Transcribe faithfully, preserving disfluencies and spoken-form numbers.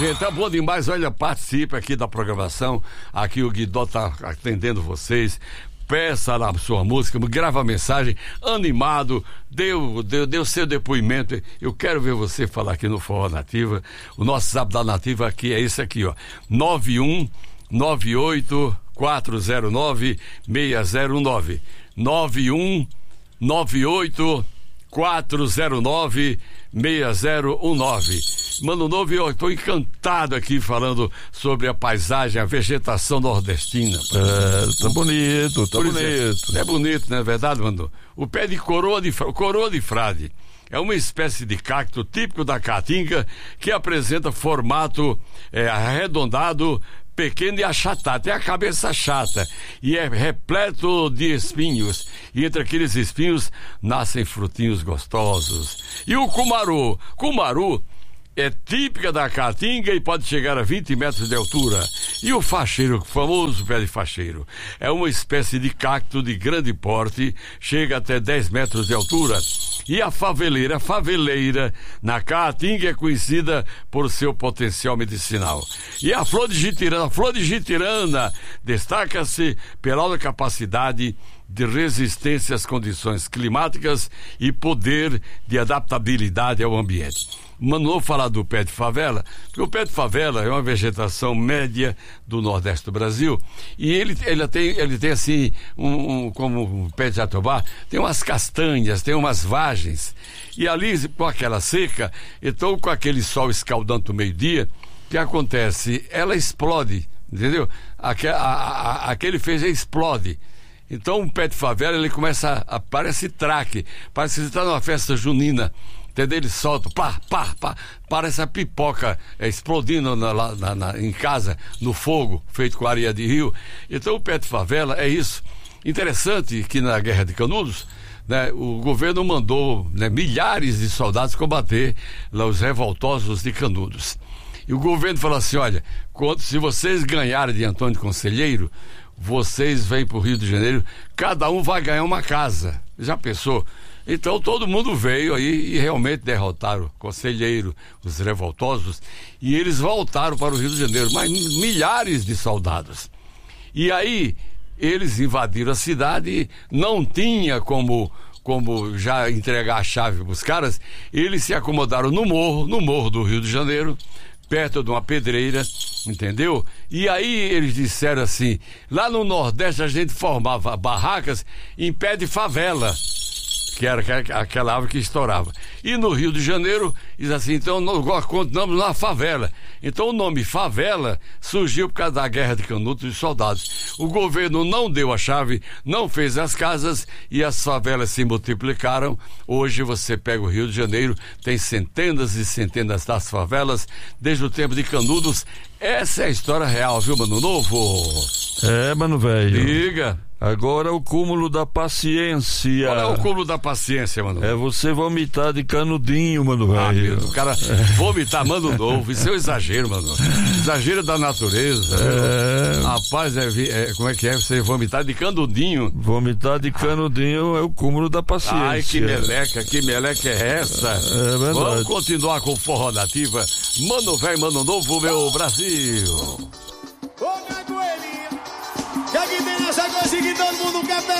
gente, é bom demais. Olha, participe aqui da programação. Aqui o Guidó tá atendendo vocês. Peça lá a sua música, grava a mensagem, animado, deu, deu, deu seu depoimento. Eu quero ver você falar aqui no Forró Nativa. O nosso zap da Nativa aqui é esse aqui, ó. nove um nove oito quatro zero nove seis zero nove. nove um nove oito quatro zero nove seis zero nove. Mano Novo, eu estou encantado aqui falando sobre a paisagem, a vegetação nordestina. É, tá bonito, tá bonito. Exemplo, é bonito, não é verdade, Mano? O pé de coroa de, coroa de frade é uma espécie de cacto típico da Caatinga que apresenta formato é, arredondado, pequeno e achatado, tem a cabeça chata e é repleto de espinhos, e entre aqueles espinhos nascem frutinhos gostosos. E o cumaru, cumaru é típica da Caatinga e pode chegar a vinte metros de altura. E o facheiro, o famoso pé de facheiro, é uma espécie de cacto de grande porte, chega até dez metros de altura. E a faveleira, a faveleira na Caatinga é conhecida por seu potencial medicinal. E a flor de jitirana, a flor de jitirana destaca-se pela alta capacidade de resistência às condições climáticas e poder de adaptabilidade ao ambiente. Mano, vou falar do pé de favela, porque o pé de favela é uma vegetação média do Nordeste do Brasil, e ele, ele, tem, ele tem assim, um, um, como o pé de jatobá, tem umas castanhas, tem umas vagens, e ali com aquela seca, então com aquele sol escaldante do meio-dia, o que acontece? Ela explode, entendeu? Aque, a, a, aquele feijão explode. Então o pé de favela, ele começa a, a parece traque, parece que você está numa festa junina, entendeu? Ele solta, pá, pá, pá, parece a pipoca é, explodindo na, na, na, em casa, no fogo, feito com areia de rio. Então o pé de favela é isso. Interessante que na Guerra de Canudos, né, o governo mandou, né, milhares de soldados combater lá, os revoltosos de Canudos. E o governo falou assim, olha, se vocês ganharem de Antônio Conselheiro, vocês vêm para o Rio de Janeiro, cada um vai ganhar uma casa. Já pensou? Então todo mundo veio aí e realmente derrotaram o Conselheiro, os revoltosos, e eles voltaram para o Rio de Janeiro, mas milhares de soldados. E aí eles invadiram a cidade, não tinha como, como já entregar a chave para os caras, eles se acomodaram no morro, no morro do Rio de Janeiro, perto de uma pedreira, entendeu? E aí eles disseram assim, lá no Nordeste a gente formava barracas em pé de favela, que era aquela árvore que estourava. E no Rio de Janeiro, diz assim, então nós continuamos na favela. Então o nome favela surgiu por causa da Guerra de Canudos e soldados. O governo não deu a chave, não fez as casas e as favelas se multiplicaram. Hoje você pega o Rio de Janeiro, tem centenas e centenas das favelas, desde o tempo de Canudos. Essa é a história real, viu, Mano Novo? É, mano, velho. Diga. Agora o cúmulo da paciência. Qual é o cúmulo da paciência, Mano? É você vomitar de canudinho, mano, velho. Ah, o cara vomitar Mano Novo, isso é um exagero, mano. Exagero da natureza. É. Rapaz, é, é, como é que é? Você vomitar de canudinho. Vomitar de canudinho ah. é o cúmulo da paciência. Ai, que meleca, que meleca é essa? É verdade. Vamos continuar com o Forró Nativa. Mano velho, Mano Novo, meu Brasil. Ô, Cacoelinha, que aqui tem essa coisa que todo mundo quer